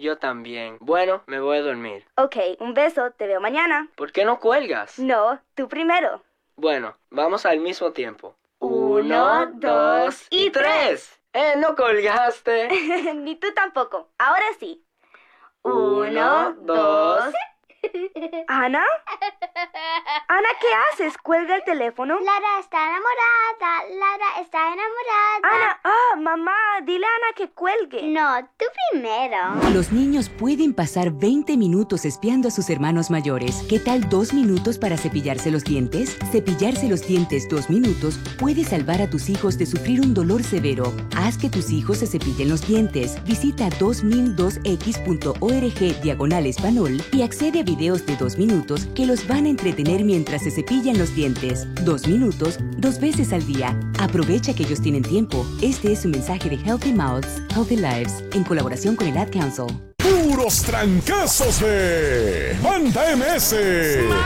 Yo también. Bueno, me voy a dormir. Ok, un beso, te veo mañana. ¿Por qué no cuelgas? No, tú primero. Bueno, vamos al mismo tiempo. 1, 2 y 3. No colgaste. Ni tú tampoco. Ahora sí. 1, 2. ¿Ana? Ana, ¿qué haces? Cuelga el teléfono. Lara está enamorada. Lara está enamorada. Ana, mamá, dile a Ana que cuelgue. No, tú primero. Los niños pueden pasar 20 minutos espiando a sus hermanos mayores. ¿Qué tal 2 minutos para cepillarse los dientes? Cepillarse los dientes 2 minutos puede salvar a tus hijos de sufrir un dolor severo. Haz que tus hijos se cepillen los dientes. Visita 2002x.org/español y accede a videos de 2 minutos que los van a entretener mientras se cepillan los dientes. 2 minutos, 2 veces al día. Aprovecha que ellos tienen tiempo. Este es un mensaje de Healthy Mouths, Healthy Lives, en colaboración con el Ad Council. ¡Puros trancazos de Banda MS!